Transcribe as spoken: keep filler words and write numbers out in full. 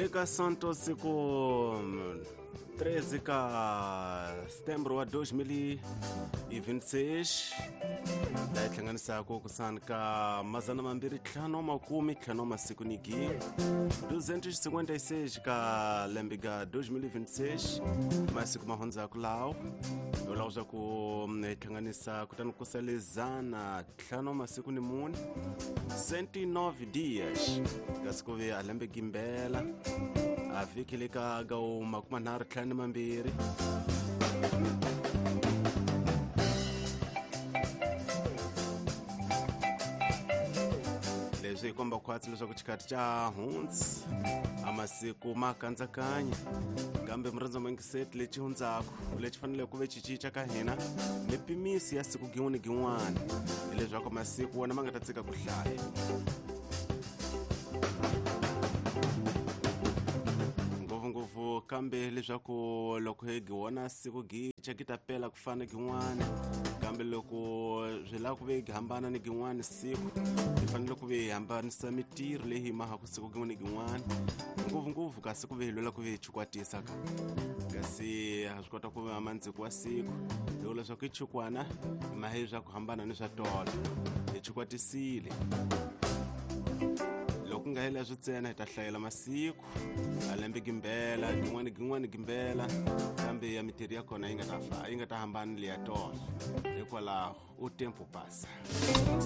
Liga Santos com treze de setembro de dois mil e vinte e seis. Daí tlanganisa ko kusana ka mazana mambiri tlhano makumi tlhano masiku nigi duzentos e cinquenta e seis ka lembe ga dois mil e vinte e seis masiku mahonza kulao yola uza ku tlanganisa kutani kusalizana tlhano masiku ni muni cento e nove dias kasiku ve alembe gimbela afikile ka ga makumi nharhu tlhanu mambiri leswi komba khwatsi leswaku chikati cha hundzi amasiku makandzakanya kambe murindza mangiseti lexi hundzaka lexi fanele ku ve cicinca ka hina mipimisi ya siku gin'wana gin'wana hileswaku masiku wona ma nga ta tsika ku hlaya ngopfungopfu kambe leswaku loko hi giwona siku gica gi ta pela ku fana gin'wana kambe loko byi lava ku ve gi hambana ni gin'wana siku hi fanele ku ve hi hambanisa mitirho leyi hi mahaku siku gin'wana gin'wana ngopfungopfu kasi ku ve hi lwela ku ve hi chukwatisa ka kasi ha swi kota ku ve amandziko wa siku loko leswaku hi chukwana hi mahe swa ku hambana ni swa tolo hi chukwatisile loko nga hela swi tsena hi ta hlayela masiku alembe gimbela gin'wana gin'wana gimbela kambe ya mitirho ya kona yi nga ta fa yi nga ta hambana le ya tolo hikwalaho u tempo pasa